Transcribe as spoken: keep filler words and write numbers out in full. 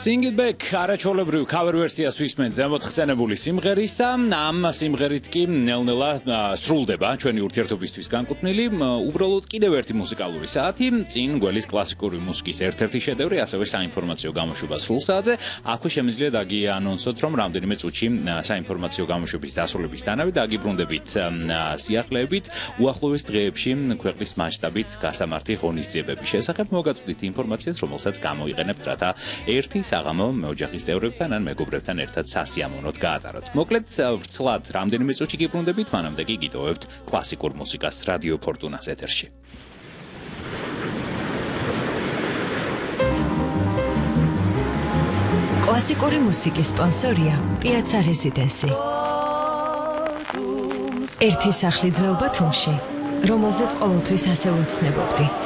Sing it back, არაჩვეულებრივ cover ვერსიას ვისმენთ ზემოთ ხსენებული სიმღერისა. Ამ სიმღერით კი ნელ-ნელა სრულდება ჩვენი ურთიერთობისთვის განკუთვნილი უბრალოდ კიდევ ერთი მუსიკალური საათი, წინ გველის კლასიკური მუსიკის ერთ-ერთი შედევრი, ასევე საინფორმაციო გამოშვება სრულ საათზე. აქვე შემიძლია დაგიანონსოთ, რომ რამდენიმე წუთში საინფორმაციო გამოშვების დასრულების თანავე დაგიბრუნდებით სიახლეებით უახლოეს დღეებში ქვეყნის მასშტაბით გასამართი ღონისძიებების შესახებ. მოგაწვდით ინფორმაციას, რომელსაც გამოიყენებთ, რათა ერთი საღამო მეოჯახის წევრებთან ან მეგობრებთან ერთად სასიამოვნოდ გაატაროთ. მოკლედ, ვრცლად რამდენიმე წუთში გიბრუნდებით, მანამდე კი გიტოვებთ კლასიკურ მუსიკას რადიო ფორტუნას ეთერში. კლასიკური მუსიკის სპონსორია პიაცა რეზიდენსი. ერთი სახლი ძველ ბათუმში, რომელზეც ყოველთვის ასე ვოცნებობდი.